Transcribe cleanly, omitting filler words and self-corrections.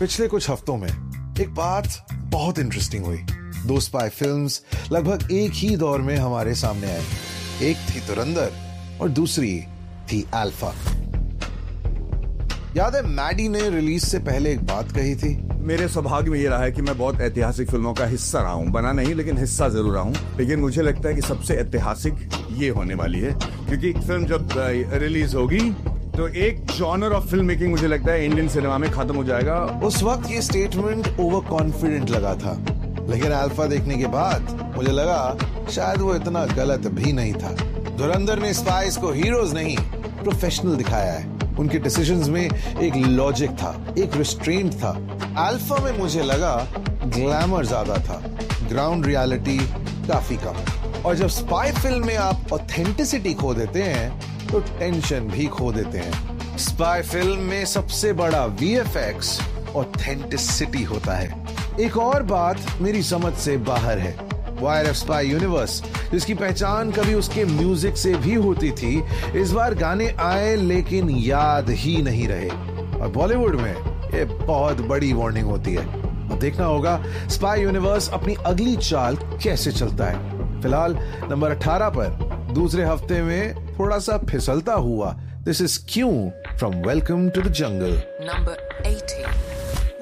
पिछले कुछ हफ्तों में एक बात बहुत इंटरेस्टिंग हुई। दो स्पाई फिल्म्स लगभग एक ही दौर में हमारे सामने आई। एक थी धुरंधर और दूसरी थी अल्फा। याद है मैडी ने रिलीज से पहले एक बात कही थी, मेरे सौभाग्य में ये रहा है कि मैं बहुत ऐतिहासिक फिल्मों का हिस्सा रहा हूँ, बना नहीं लेकिन हिस्सा जरूर रहा हूँ। लेकिन मुझे लगता है कि सबसे ऐतिहासिक ये होने वाली है, क्योंकि फिल्म जब रिलीज होगी तो एक जॉनर ऑफ फिल्म मेकिंग मुझे लगता है इंडियन सिनेमा में खत्म हो जाएगा। उस वक्त ये स्टेटमेंट ओवर कॉन्फिडेंट लगा था, लेकिन अल्फा देखने के बाद मुझे लगा शायद वो इतना गलत भी नहीं था। धुरंधर ने स्पाइस को हीरोज नहीं प्रोफेशनल दिखाया है। उनके डिसीजंस में एक लॉजिक था, एक रिस्ट्रेंट था। अल्फा में मुझे लगा ग्लैमर ज्यादा था, ग्राउंड रियलिटी काफी कम। और जब स्पाई फिल्म में आप ऑथेंटिसिटी खो देते हैं तो टेंशन भी खो देते हैं। स्पाई फिल्म में सबसे बड़ा वीएफएक्स ऑथेंटिसिटी होता है। एक और बात मेरी समझ से बाहर है। वायरएफ स्पाई यूनिवर्स, जिसकी पहचान कभी उसके म्यूजिक से भी होती थी, इस बार गाने आए लेकिन याद ही नहीं रहे। और बॉलीवुड में ये बहुत बड़ी वार्निंग होती है। अब देखना होगा स्पाई यूनिवर्स अपनी अगली चाल कैसे चलता है। फिलहाल नंबर 18 पर दूसरे हफ्ते में थोड़ा सा फिसलता हुआ दिस इज क्यों from welcome to the jungle number 18।